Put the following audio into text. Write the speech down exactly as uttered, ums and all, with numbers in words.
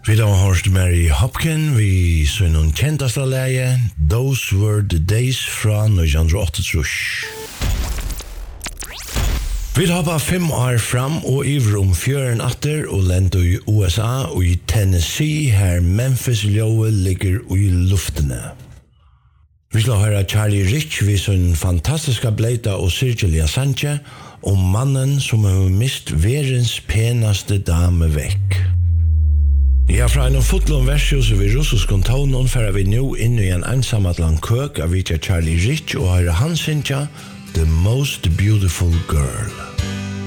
Vi har hørt Mary Hopkin, vi så noen kjenteste leie, Those Were The Days fra nitten åttiåtte. Vi har fem år fram og iver om fjøren atter og lente i U S A og i Tennessee her Memphis-ljøet ligger i luftene. Vi skal høre Charlie Rich ved sin fantastiska bleita og Sergio Assange om mannen som har mist verdens penaste dame vekk. Ja, fra en fotlån versjus ved russisk kontonen fører vi nå inn i en ensamatlan køk av Charlie Rich og høre han synja The Most Beautiful Girl.